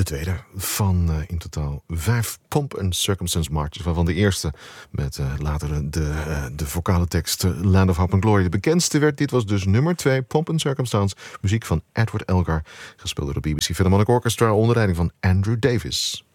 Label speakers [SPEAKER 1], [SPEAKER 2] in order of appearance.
[SPEAKER 1] tweede van in totaal 5 Pomp and Circumstance Marches, waarvan de eerste met later de vocale tekst Land of Hope and Glory de bekendste werd. Dit was dus nummer 2, Pomp and Circumstance, muziek van Edward Elgar, gespeeld door de BBC Philharmonic Orchestra onder leiding van Andrew Davis.